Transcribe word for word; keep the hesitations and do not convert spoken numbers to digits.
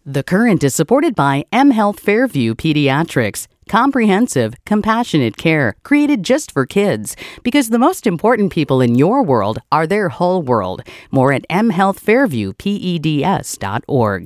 The Current is supported by mHealth Fairview Pediatrics. Comprehensive, compassionate care created just for kids. Because the most important people in your world are their whole world. More at m health fairview peds dot org.